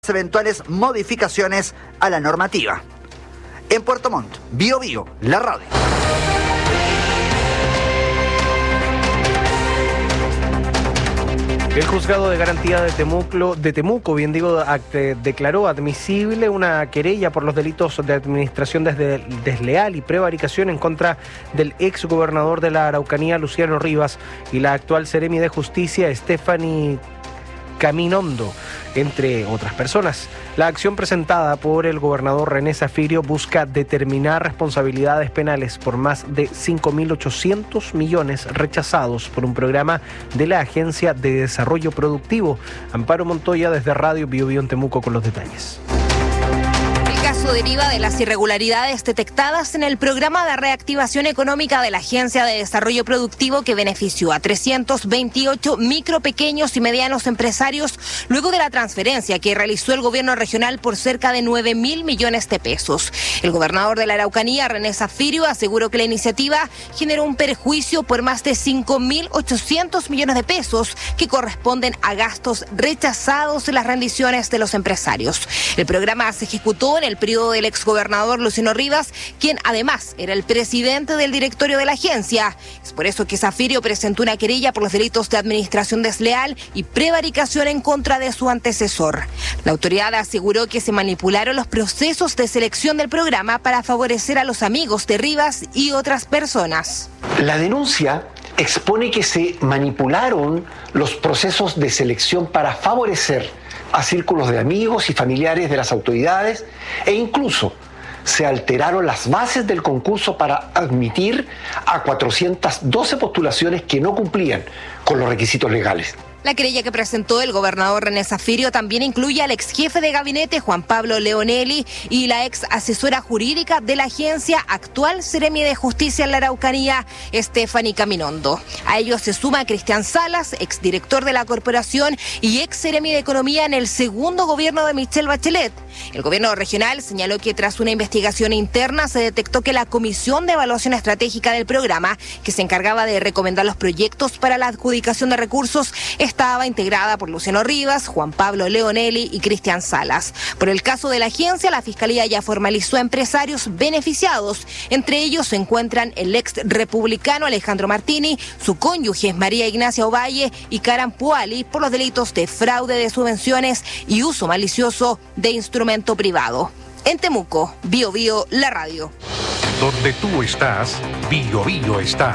eventuales modificaciones a la normativa. En Puerto Montt, Bio Bio, la radio. El juzgado de garantía de Temuco, declaró admisible una querella por los delitos de administración desleal y prevaricación en contra del ex gobernador de la Araucanía, Luciano Rivas, y la actual seremi de justicia, Stephanie Caminondo, entre otras personas. La acción presentada por el gobernador René Zafirio busca determinar responsabilidades penales por más de 5.800 millones rechazados por un programa de la Agencia de Desarrollo Productivo. Amparo Montoya desde Radio Bio Bio en Temuco con los detalles. El caso deriva de las irregularidades detectadas en el programa de reactivación económica de la Agencia de Desarrollo Productivo que benefició a 328 micro, pequeños y medianos empresarios luego de la transferencia que realizó el gobierno regional por cerca de 9.000 millones de pesos. El gobernador de la Araucanía, René Zafirio, aseguró que la iniciativa generó un perjuicio por más de 5.800 millones de pesos que corresponden a gastos rechazados en las rendiciones de los empresarios. El programa se ejecutó en el periodo del exgobernador Luciano Rivas, quien además era el presidente del directorio de la agencia. Es por eso que Zafirio presentó una querella por los delitos de administración desleal y prevaricación en contra de su antecesor. La autoridad aseguró que se manipularon los procesos de selección del programa para favorecer a los amigos de Rivas y otras personas. La denuncia expone que se manipularon los procesos de selección para favorecer a círculos de amigos y familiares de las autoridades e incluso se alteraron las bases del concurso para admitir a 412 postulaciones que no cumplían con los requisitos legales. La querella que presentó el gobernador René Zafirio también incluye al ex jefe de gabinete Juan Pablo Leonelli y la ex asesora jurídica de la agencia, actual seremi de justicia en la Araucanía, Stephanie Caminondo. A ellos se suma Cristian Salas, ex director de la corporación y ex seremi de economía en el segundo gobierno de Michelle Bachelet. El gobierno regional señaló que tras una investigación interna se detectó que la Comisión de Evaluación Estratégica del programa, que se encargaba de recomendar los proyectos para la adjudicación de recursos, estaba integrada por Luciano Rivas, Juan Pablo Leonelli y Cristian Salas. Por el caso de la agencia, la Fiscalía ya formalizó a empresarios beneficiados. Entre ellos se encuentran el ex republicano Alejandro Martini, su cónyuge María Ignacia Ovalle y Karan Puali por los delitos de fraude de subvenciones y uso malicioso de instrumento privado. En Temuco, Bio Bio, la radio. Donde tú estás, Bio Bio está.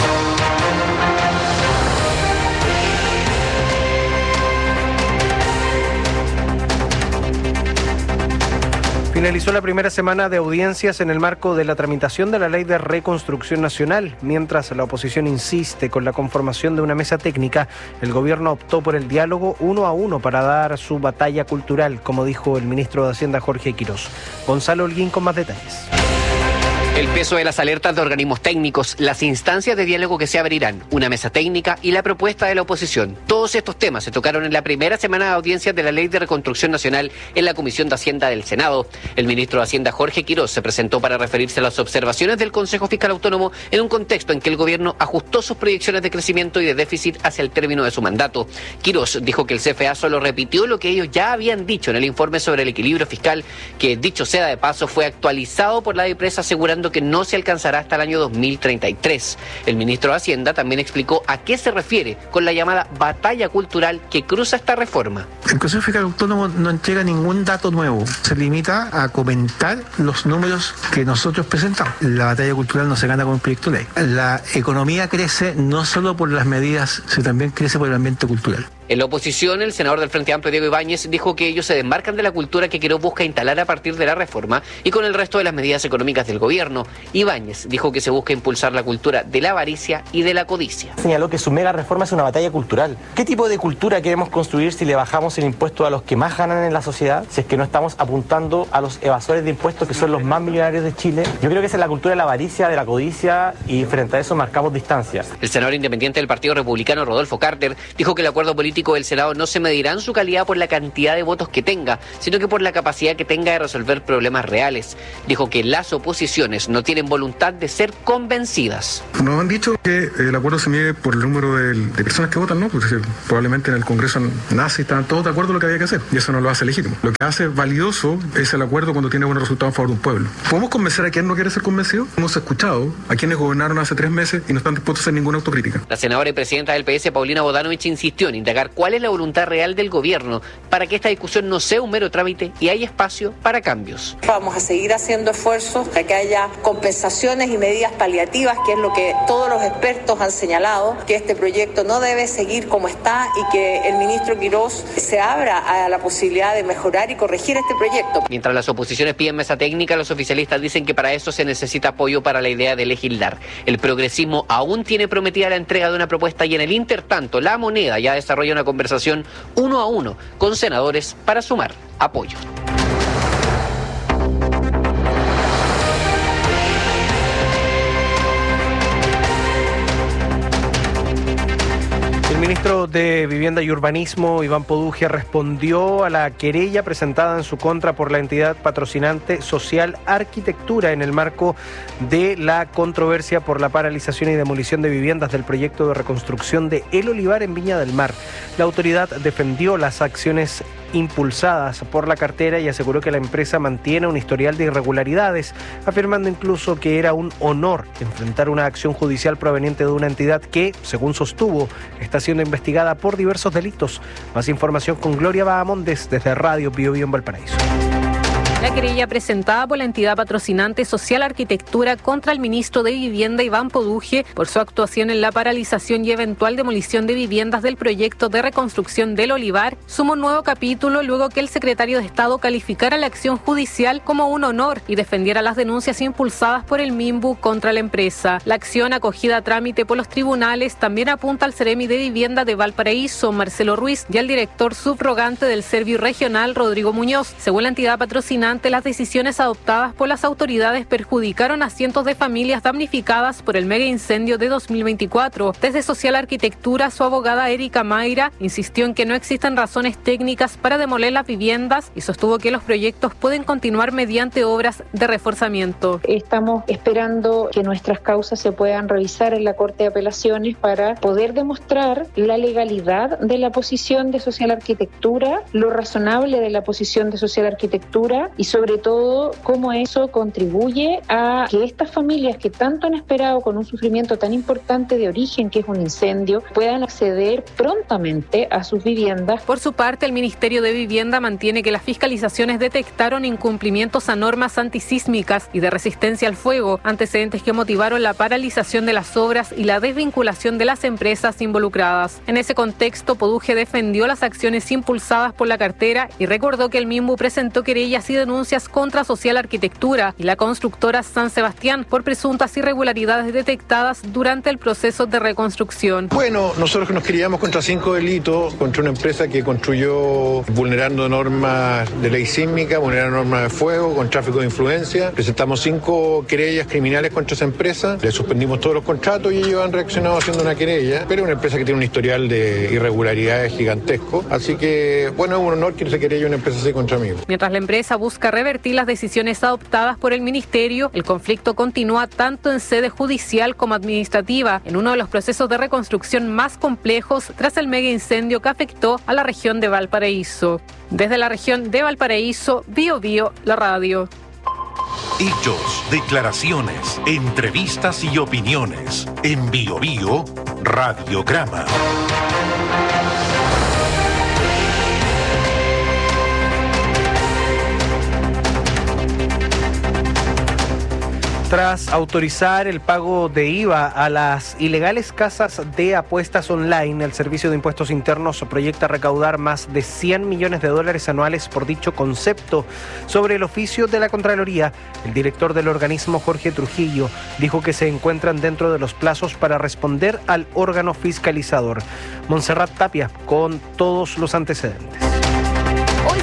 Finalizó la primera semana de audiencias en el marco de la tramitación de la Ley de Reconstrucción Nacional. Mientras la oposición insiste con la conformación de una mesa técnica, el gobierno optó por el diálogo 1 a 1 para dar su batalla cultural, como dijo el ministro de Hacienda Jorge Quirós. Gonzalo Holguín con más detalles. El peso de las alertas de organismos técnicos, las instancias de diálogo que se abrirán, una mesa técnica y la propuesta de la oposición. Todos estos temas se tocaron en la primera semana de audiencias de la Ley de Reconstrucción Nacional en la Comisión de Hacienda del Senado. El ministro de Hacienda Jorge Quirós se presentó para referirse a las observaciones del Consejo Fiscal Autónomo en un contexto en que el gobierno ajustó sus proyecciones de crecimiento y de déficit hacia el término de su mandato. Quirós dijo que el CFA solo repitió lo que ellos ya habían dicho en el informe sobre el equilibrio fiscal, que dicho sea de paso fue actualizado por la empresa asegurando que no se alcanzará hasta el año 2033. El ministro de Hacienda también explicó a qué se refiere con la llamada batalla cultural que cruza esta reforma. El Consejo Fiscal Autónomo no entrega ningún dato nuevo, se limita a comentar los números que nosotros presentamos. La batalla cultural no se gana con un proyecto de ley. La economía crece no solo por las medidas, sino también crece por el ambiente cultural. En la oposición, el senador del Frente Amplio, Diego Ibáñez, dijo que ellos se desmarcan de la cultura que Quirós busca instalar a partir de la reforma y con el resto de las medidas económicas del gobierno. Ibáñez dijo que se busca impulsar la cultura de la avaricia y de la codicia. Señaló que su mega reforma es una batalla cultural. ¿Qué tipo de cultura queremos construir si le bajamos el impuesto a los que más ganan en la sociedad? Si es que no estamos apuntando a los evasores de impuestos que son los más millonarios de Chile. Yo creo que esa es la cultura de la avaricia, de la codicia, y frente a eso marcamos distancias. El senador independiente del Partido Republicano, Rodolfo Carter, dijo que el acuerdo político político del Senado no se medirán su calidad por la cantidad de votos que tenga, sino que por la capacidad que tenga de resolver problemas reales. Dijo que las oposiciones no tienen voluntad de ser convencidas. Nos han dicho que el acuerdo se mide por el número de personas que votan, ¿no? Porque probablemente en el Congreso nazi estaban todos de acuerdo en lo que había que hacer, y eso no lo hace legítimo. Lo que hace valioso es el acuerdo cuando tiene buenos resultados a favor de un pueblo. ¿Podemos convencer a quien no quiere ser convencido? Hemos escuchado a quienes gobernaron hace 3 meses y no están dispuestos a hacer ninguna autocrítica. La senadora y presidenta del PS, Paulina Bodanovich, insistió en indagar cuál es la voluntad real del gobierno para que esta discusión no sea un mero trámite y haya espacio para cambios. Vamos a seguir haciendo esfuerzos para que haya compensaciones y medidas paliativas, que es lo que todos los expertos han señalado, que este proyecto no debe seguir como está y que el ministro Quirós se abra a la posibilidad de mejorar y corregir este proyecto. Mientras las oposiciones piden mesa técnica, los oficialistas dicen que para eso se necesita apoyo para la idea de legislar. El progresismo aún tiene prometida la entrega de una propuesta y en el intertanto La Moneda ya desarrolla una conversación 1 a 1 con senadores para sumar apoyo. El ministro de Vivienda y Urbanismo, Iván Poduje, respondió a la querella presentada en su contra por la entidad patrocinante Social Arquitectura en el marco de la controversia por la paralización y demolición de viviendas del proyecto de reconstrucción de El Olivar en Viña del Mar. La autoridad defendió las acciones impulsadas por la cartera y aseguró que la empresa mantiene un historial de irregularidades, afirmando incluso que era un honor enfrentar una acción judicial proveniente de una entidad que, según sostuvo, está siendo investigada por diversos delitos. Más información con Gloria Bahamondes desde Radio Bio Bio en Valparaíso. La querella presentada por la entidad patrocinante Social Arquitectura contra el ministro de Vivienda Iván Poduje por su actuación en la paralización y eventual demolición de viviendas del proyecto de reconstrucción del Olivar suma un nuevo capítulo luego que el secretario de Estado calificara la acción judicial como un honor y defendiera las denuncias impulsadas por el MIMBU contra la empresa. La acción acogida a trámite por los tribunales también apunta al Seremi de Vivienda de Valparaíso, Marcelo Ruiz, y al director subrogante del Servio Regional, Rodrigo Muñoz. Según la entidad patrocinante, las decisiones adoptadas por las autoridades perjudicaron a cientos de familias damnificadas por el mega incendio de 2024. Desde Social Arquitectura, su abogada Erika Mayra insistió en que no existen razones técnicas para demoler las viviendas y sostuvo que los proyectos pueden continuar mediante obras de reforzamiento. Estamos esperando que nuestras causas se puedan revisar en la Corte de Apelaciones para poder demostrar la legalidad de la posición de Social Arquitectura, lo razonable de la posición de Social Arquitectura y sobre todo cómo eso contribuye a que estas familias que tanto han esperado con un sufrimiento tan importante de origen que es un incendio puedan acceder prontamente a sus viviendas. Por su parte, el Ministerio de Vivienda mantiene que las fiscalizaciones detectaron incumplimientos a normas antisísmicas y de resistencia al fuego, antecedentes que motivaron la paralización de las obras y la desvinculación de las empresas involucradas. En ese contexto, Poduje defendió las acciones impulsadas por la cartera y recordó que el MIMBU presentó querellas y denuncias contra Social Arquitectura y la constructora San Sebastián por presuntas irregularidades detectadas durante el proceso de reconstrucción. Bueno, nosotros nos queríamos contra 5 delitos, contra una empresa que construyó vulnerando normas de ley sísmica, vulnerando normas de fuego, con tráfico de influencia. Presentamos 5 querellas criminales contra esa empresa, le suspendimos todos los contratos y ellos han reaccionado haciendo una querella, pero es una empresa que tiene un historial de irregularidades gigantesco, así que bueno, es un honor que se querelle una empresa así contra mí. Mientras la empresa busca revertir las decisiones adoptadas por el ministerio, el conflicto continúa tanto en sede judicial como administrativa, en uno de los procesos de reconstrucción más complejos tras el mega incendio que afectó a la región de Valparaíso. Desde la región de Valparaíso, Bio Bio, la radio. Hechos, declaraciones, entrevistas y opiniones. En Bio Bio, Radiograma. Tras autorizar el pago de IVA a las ilegales casas de apuestas online, el Servicio de Impuestos Internos proyecta recaudar más de $100 millones anuales por dicho concepto. Sobre el oficio de la Contraloría, el director del organismo, Jorge Trujillo, dijo que se encuentran dentro de los plazos para responder al órgano fiscalizador. Montserrat Tapia con todos los antecedentes. Hoy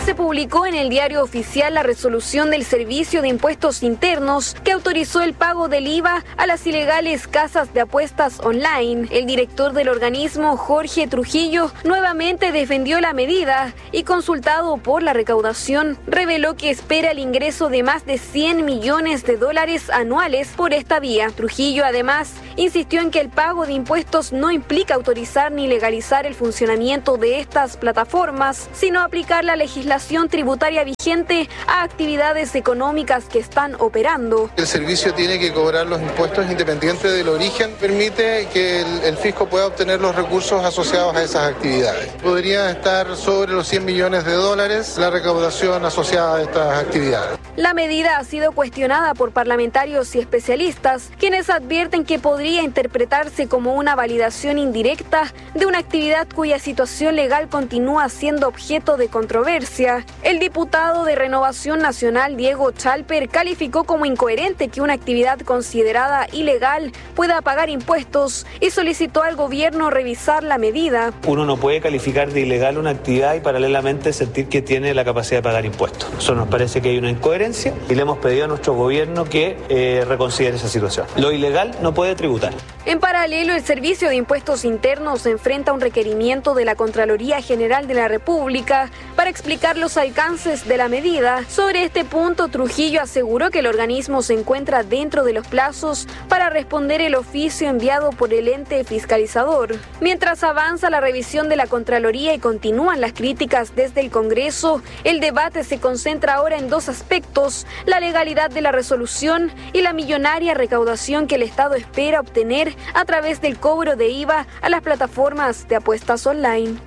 se publicó en el Diario Oficial la resolución del Servicio de Impuestos Internos que autorizó el pago del IVA a las ilegales casas de apuestas online. El director del organismo, Jorge Trujillo, nuevamente defendió la medida y, consultado por la recaudación, reveló que espera el ingreso de más de $100 millones anuales por esta vía. Trujillo, además, insistió en que el pago de impuestos no implica autorizar ni legalizar el funcionamiento de estas plataformas, sino aplicar la legislación tributaria vigente a actividades económicas que están operando. El servicio tiene que cobrar los impuestos independiente del origen, permite que el fisco pueda obtener los recursos asociados a esas actividades. Podría estar sobre los $100 millones la recaudación asociada a estas actividades. La medida ha sido cuestionada por parlamentarios y especialistas, quienes advierten que podría interpretarse como una validación indirecta de una actividad cuya situación legal continúa siendo objeto de controversia. El diputado de Renovación Nacional, Diego Chalper, calificó como incoherente que una actividad considerada ilegal pueda pagar impuestos y solicitó al gobierno revisar la medida. Uno no puede calificar de ilegal una actividad y paralelamente sentir que tiene la capacidad de pagar impuestos. Eso nos parece que hay una incoherencia y le hemos pedido a nuestro gobierno que reconsidere esa situación. Lo ilegal no puede tributar. En paralelo, el Servicio de Impuestos Internos enfrenta un requerimiento de la Contraloría General de la República para explicar los alcances de la medida. Sobre este punto, Trujillo aseguró que el organismo se encuentra dentro de los plazos para responder el oficio enviado por el ente fiscalizador. Mientras avanza la revisión de la Contraloría y continúan las críticas desde el Congreso, el debate se concentra ahora en dos aspectos: la legalidad de la resolución y la millonaria recaudación que el Estado espera obtener a través del cobro de IVA a las plataformas de apuestas online.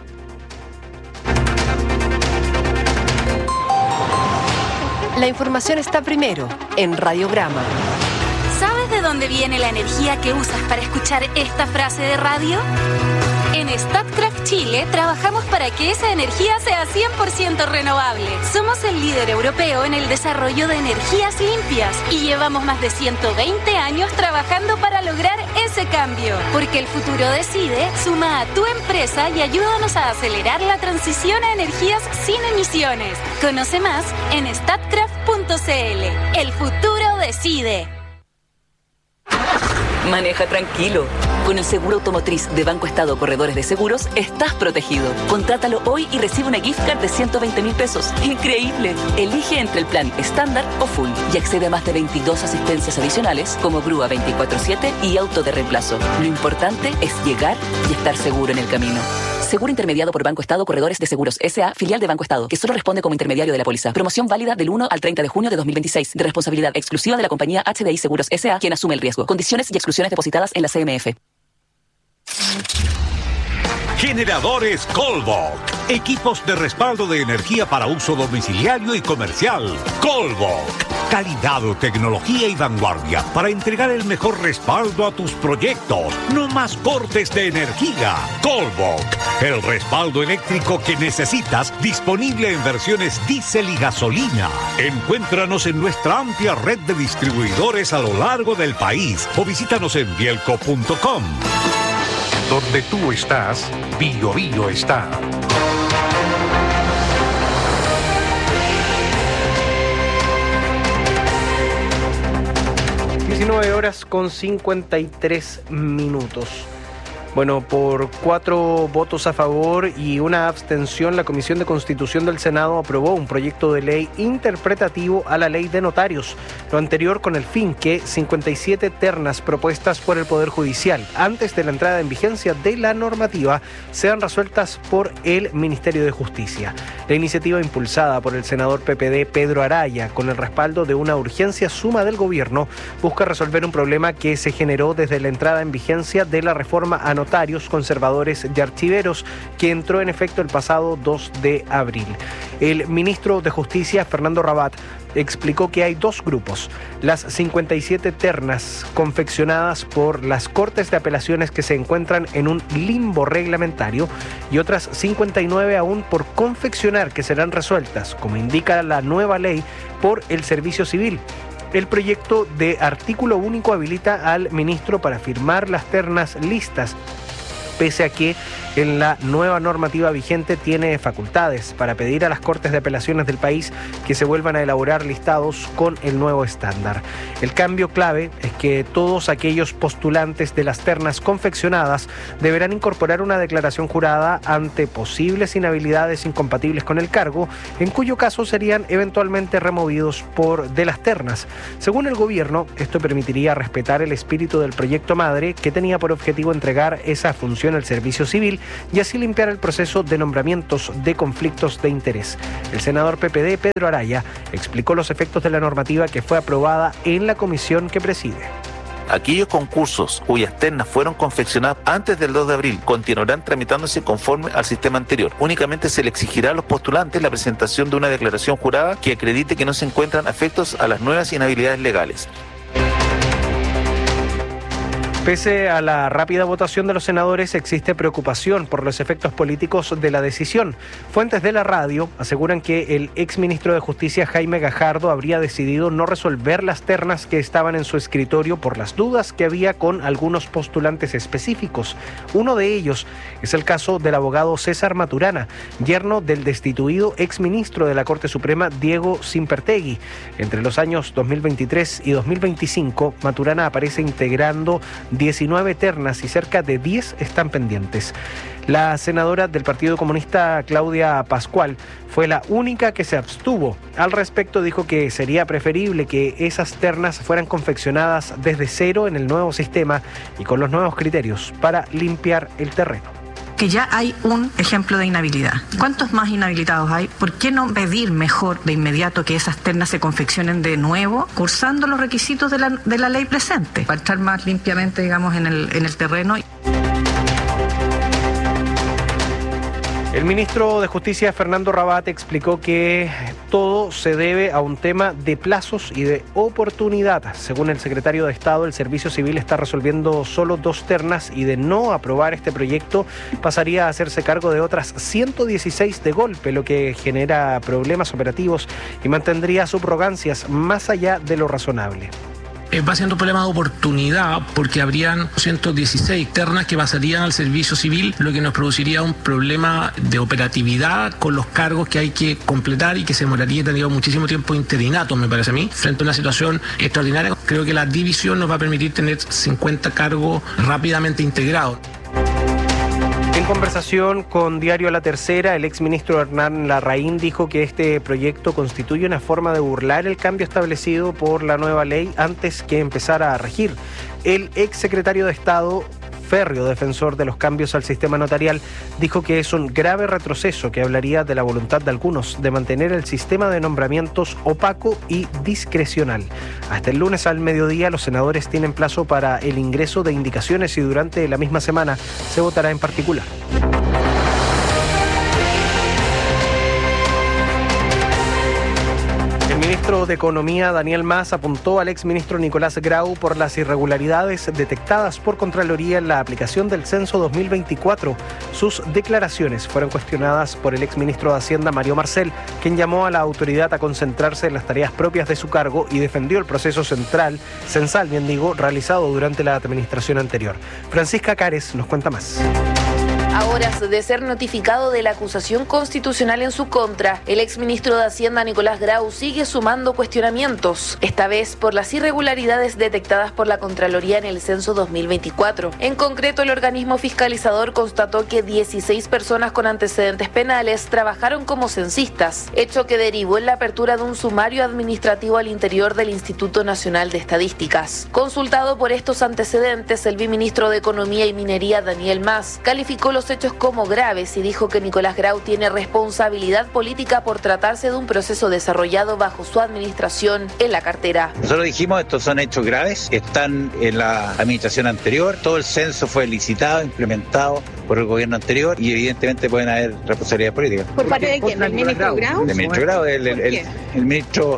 La información está primero en Radiograma. ¿Sabes de dónde viene la energía que usas para escuchar esta frase de radio? En Statkraft Chile trabajamos para que esa energía sea 100% renovable. Somos el líder europeo en el desarrollo de energías limpias y llevamos más de 120 años trabajando para lograr ese cambio. Porque el futuro decide, suma a tu empresa y ayúdanos a acelerar la transición a energías sin emisiones. Conoce más en statkraft.cl. El futuro decide. Maneja tranquilo. Con el seguro automotriz de Banco Estado Corredores de Seguros estás protegido. Contrátalo hoy y recibe una gift card de 120.000 pesos. ¡Increíble! Elige entre el plan estándar o full y accede a más de 22 asistencias adicionales como grúa 24/7 y auto de reemplazo. Lo importante es llegar y estar seguro en el camino. Seguro intermediado por Banco Estado Corredores de Seguros S.A., filial de Banco Estado, que solo responde como intermediario de la póliza. Promoción válida del 1 al 30 de junio de 2026, de responsabilidad exclusiva de la compañía HDI Seguros S.A., quien asume el riesgo. Condiciones y exclusiones depositadas en la CMF. Generadores Colbok. Equipos de respaldo de energía para uso domiciliario y comercial. Colbok. Calidad, tecnología y vanguardia para entregar el mejor respaldo a tus proyectos. No más cortes de energía. Colbok. El respaldo eléctrico que necesitas, disponible en versiones diésel y gasolina. Encuéntranos en nuestra amplia red de distribuidores a lo largo del país o visítanos en bielco.com. Donde tú estás, Bio Bio está. Horas con 53 minutos. Bueno, por 4 votos a favor y una abstención, la Comisión de Constitución del Senado aprobó un proyecto de ley interpretativo a la Ley de Notarios. Lo anterior con el fin que 57 ternas propuestas por el Poder Judicial antes de la entrada en vigencia de la normativa sean resueltas por el Ministerio de Justicia. La iniciativa, impulsada por el senador PPD Pedro Araya, con el respaldo de una urgencia suma del gobierno, busca resolver un problema que se generó desde la entrada en vigencia de la reforma a notarios, conservadores y archiveros, que entró en efecto el pasado 2 de abril. El ministro de Justicia, Fernando Rabat, explicó que hay dos grupos: las 57 ternas confeccionadas por las Cortes de Apelaciones que se encuentran en un limbo reglamentario y otras 59 aún por confeccionar, que serán resueltas, como indica la nueva ley, por el Servicio Civil. El proyecto de artículo único habilita al ministro para firmar las ternas listas pese a que en la nueva normativa vigente tiene facultades para pedir a las Cortes de Apelaciones del país que se vuelvan a elaborar listados con el nuevo estándar. El cambio clave es que todos aquellos postulantes de las ternas confeccionadas deberán incorporar una declaración jurada ante posibles inhabilidades incompatibles con el cargo, en cuyo caso serían eventualmente removidos de las ternas. Según el gobierno, esto permitiría respetar el espíritu del proyecto madre, que tenía por objetivo entregar esa función al servicio civil y así limpiar el proceso de nombramientos de conflictos de interés. El senador PPD, Pedro Araya, explicó los efectos de la normativa que fue aprobada en la comisión que preside. Aquellos concursos cuyas ternas fueron confeccionadas antes del 2 de abril continuarán tramitándose conforme al sistema anterior. Únicamente se le exigirá a los postulantes la presentación de una declaración jurada que acredite que no se encuentran afectos a las nuevas inhabilidades legales. Pese a la rápida votación de los senadores, existe preocupación por los efectos políticos de la decisión. Fuentes de la radio aseguran que el exministro de Justicia, Jaime Gajardo, habría decidido no resolver las ternas que estaban en su escritorio por las dudas que había con algunos postulantes específicos. Uno de ellos es el caso del abogado César Maturana, yerno del destituido exministro de la Corte Suprema, Diego Simpertegui. Entre los años 2023 y 2025, Maturana aparece integrando 19 ternas y cerca de 10 están pendientes. La senadora del Partido Comunista, Claudia Pascual, fue la única que se abstuvo. Al respecto, dijo que sería preferible que esas ternas fueran confeccionadas desde cero en el nuevo sistema y con los nuevos criterios para limpiar el terreno. Que ya hay un ejemplo de inhabilidad. ¿Cuántos más inhabilitados hay? ¿Por qué no pedir mejor de inmediato que esas ternas se confeccionen de nuevo, cursando los requisitos de la ley presente, para estar más limpiamente, digamos, en el terreno? El ministro de Justicia, Fernando Rabat, explicó que todo se debe a un tema de plazos y de oportunidad. Según el secretario de Estado, el Servicio Civil está resolviendo solo 2 ternas y de no aprobar este proyecto pasaría a hacerse cargo de otras 116 de golpe, lo que genera problemas operativos y mantendría subrogancias más allá de lo razonable. Va siendo un problema de oportunidad porque habrían 116 ternas que pasarían al servicio civil, lo que nos produciría un problema de operatividad con los cargos que hay que completar y que se demoraría y tendría muchísimo tiempo interinato, me parece a mí, frente a una situación extraordinaria. Creo que la división nos va a permitir tener 50 cargos rápidamente integrados. En conversación con Diario La Tercera, el exministro Hernán Larraín dijo que este proyecto constituye una forma de burlar el cambio establecido por la nueva ley antes que empezara a regir. El exsecretario de Estado, férreo defensor de los cambios al sistema notarial, dijo que es un grave retroceso que hablaría de la voluntad de algunos de mantener el sistema de nombramientos opaco y discrecional. Hasta el lunes al mediodía los senadores tienen plazo para el ingreso de indicaciones y durante la misma semana se votará en particular. El ministro de Economía, Daniel Mas, apuntó al exministro Nicolás Grau por las irregularidades detectadas por Contraloría en la aplicación del censo 2024. Sus declaraciones fueron cuestionadas por el exministro de Hacienda, Mario Marcel, quien llamó a la autoridad a concentrarse en las tareas propias de su cargo y defendió el proceso censal, realizado durante la administración anterior. Francisca Cares nos cuenta más. A horas de ser notificado de la acusación constitucional en su contra, el exministro de Hacienda Nicolás Grau sigue sumando cuestionamientos, esta vez por las irregularidades detectadas por la Contraloría en el censo 2024. En concreto, el organismo fiscalizador constató que 16 personas con antecedentes penales trabajaron como censistas, hecho que derivó en la apertura de un sumario administrativo al interior del Instituto Nacional de Estadísticas. Consultado por estos antecedentes, el viceministro de Economía y Minería, Daniel Mas, calificó los hechos como graves y dijo que Nicolás Grau tiene responsabilidad política por tratarse de un proceso desarrollado bajo su administración en la cartera. Nosotros dijimos, estos son hechos graves, están en la administración anterior, todo el censo fue licitado, implementado por el gobierno anterior y evidentemente pueden haber responsabilidad política. ¿Por parte de quién? ¿Del ministro Grau? Del ministro Grau, el ministro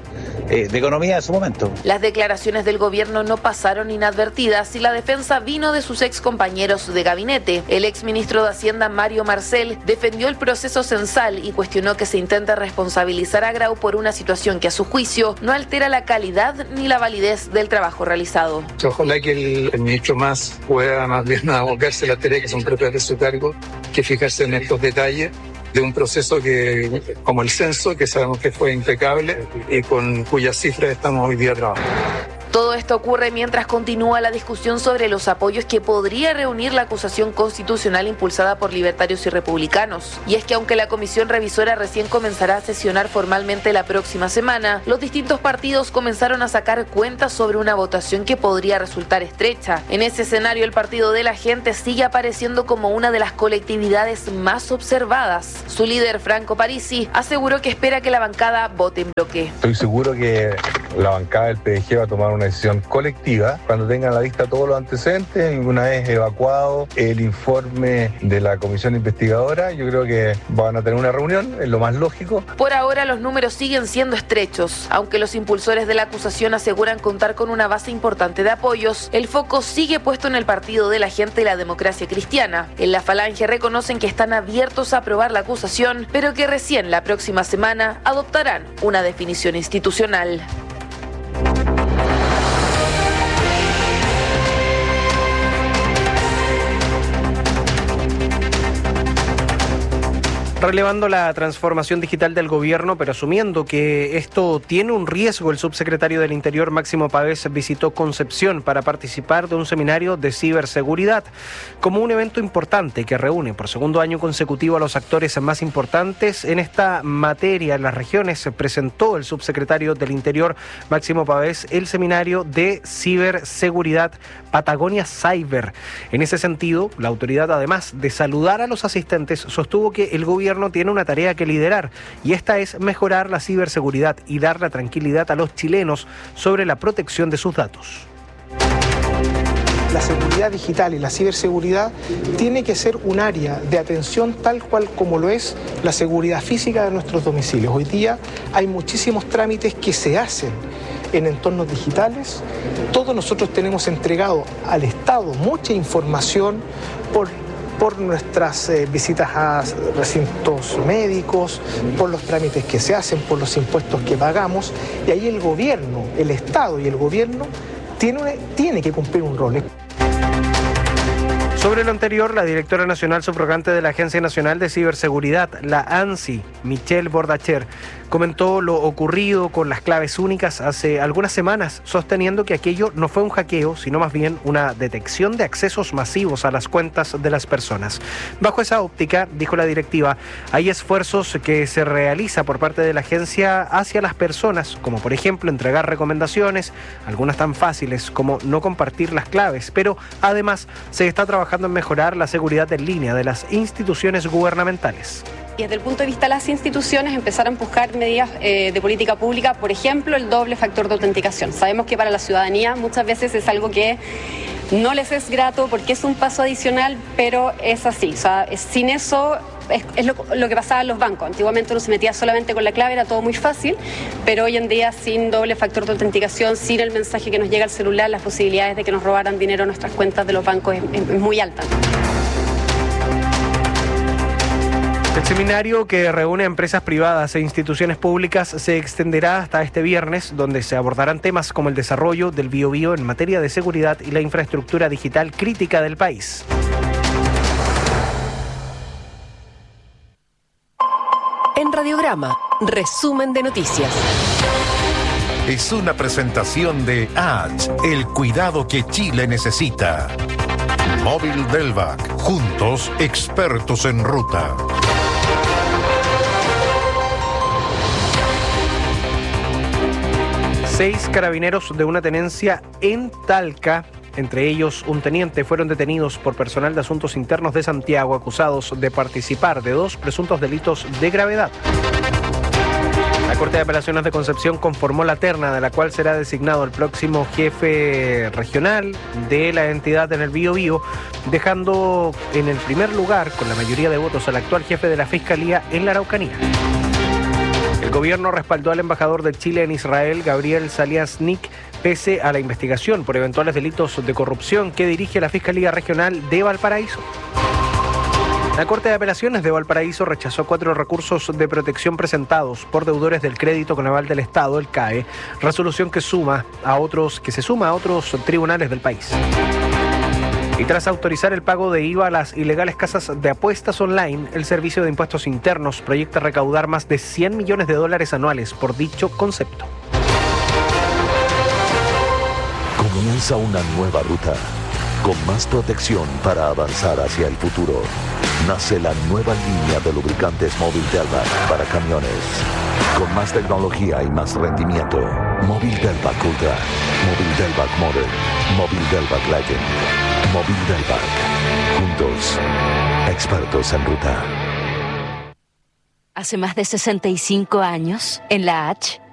de economía en su momento. Las declaraciones del gobierno no pasaron inadvertidas y la defensa vino de sus ex compañeros de gabinete. El exministro de Hacienda, Mario Marcel, defendió el proceso censal y cuestionó que se intente responsabilizar a Grau por una situación que a su juicio no altera la calidad ni la validez del trabajo realizado. Ojalá que el ministro Mas pueda más bien abocarse a las tareas que son propias de su cargo, que fijarse en estos detalles de un proceso que, como el censo, que sabemos que fue impecable y con cuyas cifras estamos hoy día trabajando. Todo esto ocurre mientras continúa la discusión sobre los apoyos que podría reunir la acusación constitucional impulsada por libertarios y republicanos. Y es que aunque la comisión revisora recién comenzará a sesionar formalmente la próxima semana, los distintos partidos comenzaron a sacar cuentas sobre una votación que podría resultar estrecha. En ese escenario, el Partido de la Gente sigue apareciendo como una de las colectividades más observadas. Su líder, Franco Parisi, aseguró que espera que la bancada vote en bloque. Estoy seguro que la bancada del PDG va a tomar una decisión colectiva cuando tengan a la vista todos los antecedentes y una vez evacuado el informe de la comisión investigadora, yo creo que van a tener una reunión, es lo más lógico. Por ahora los números siguen siendo estrechos. Aunque los impulsores de la acusación aseguran contar con una base importante de apoyos, el foco sigue puesto en el Partido de la Gente y la Democracia Cristiana. En la Falange reconocen que están abiertos a aprobar la acusación, pero que recién la próxima semana adoptarán una definición institucional. Relevando la transformación digital del gobierno, pero asumiendo que esto tiene un riesgo, el subsecretario del Interior, Máximo Pavés, visitó Concepción para participar de un seminario de ciberseguridad, como un evento importante que reúne por segundo año consecutivo a los actores más importantes en esta materia en las regiones. Presentó el subsecretario del Interior, Máximo Pavés, el seminario de ciberseguridad Patagonia Cyber. En ese sentido, la autoridad, además de saludar a los asistentes, sostuvo que el gobierno tiene una tarea que liderar, y esta es mejorar la ciberseguridad y dar la tranquilidad a los chilenos sobre la protección de sus datos. La seguridad digital y la ciberseguridad tiene que ser un área de atención tal cual como lo es la seguridad física de nuestros domicilios. Hoy día hay muchísimos trámites que se hacen en entornos digitales. Todos nosotros tenemos entregado al Estado mucha información por nuestras visitas a recintos médicos, por los trámites que se hacen, por los impuestos que pagamos, y ahí el gobierno, el Estado y el gobierno tiene que cumplir un rol. Sobre lo anterior, la directora nacional subrogante de la Agencia Nacional de Ciberseguridad, la ANSI, Michelle Bordacher, comentó lo ocurrido con las claves únicas hace algunas semanas, sosteniendo que aquello no fue un hackeo, sino más bien una detección de accesos masivos a las cuentas de las personas. Bajo esa óptica, dijo la directiva, hay esfuerzos que se realiza por parte de la agencia hacia las personas, como por ejemplo entregar recomendaciones, algunas tan fáciles como no compartir las claves, pero además se está trabajando en mejorar la seguridad en línea de las instituciones gubernamentales. Y desde el punto de vista de las instituciones, empezar a empujar medidas de política pública, por ejemplo, el doble factor de autenticación. Sabemos que para la ciudadanía muchas veces es algo que no les es grato porque es un paso adicional, pero es así. O sea, sin eso es lo que pasaba en los bancos. Antiguamente uno se metía solamente con la clave, era todo muy fácil, pero hoy en día sin doble factor de autenticación, sin el mensaje que nos llega al celular, las posibilidades de que nos robaran dinero a nuestras cuentas de los bancos es muy alta. El seminario, que reúne a empresas privadas e instituciones públicas, se extenderá hasta este viernes, donde se abordarán temas como el desarrollo del biobío en materia de seguridad y la infraestructura digital crítica del país. En Radiograma, resumen de noticias. Es una presentación de ADS, el cuidado que Chile necesita. Móvil Delvac, juntos expertos en ruta. Seis carabineros de una tenencia en Talca, entre ellos un teniente, fueron detenidos por personal de Asuntos Internos de Santiago, acusados de participar de 2 presuntos delitos de gravedad. La Corte de Apelaciones de Concepción conformó la terna de la cual será designado el próximo jefe regional de la entidad en el Biobío, dejando en el primer lugar, con la mayoría de votos, al actual jefe de la Fiscalía en la Araucanía. El gobierno respaldó al embajador de Chile en Israel, Gabriel Saliasnik, pese a la investigación por eventuales delitos de corrupción que dirige la Fiscalía Regional de Valparaíso. La Corte de Apelaciones de Valparaíso rechazó 4 recursos de protección presentados por deudores del crédito con aval del Estado, el CAE, resolución que se suma a otros tribunales del país. Y tras autorizar el pago de IVA a las ilegales casas de apuestas online, el Servicio de Impuestos Internos proyecta recaudar más de $100 millones anuales por dicho concepto. Comienza una nueva ruta, con más protección para avanzar hacia el futuro. Nace la nueva línea de lubricantes Móvil Delvac para camiones. Con más tecnología y más rendimiento. Móvil Delvac Ultra, Móvil Delvac Modern, Móvil Delvac Legend, Móvil Delvac. Juntos, expertos en ruta. Hace más de 65 años, en la H,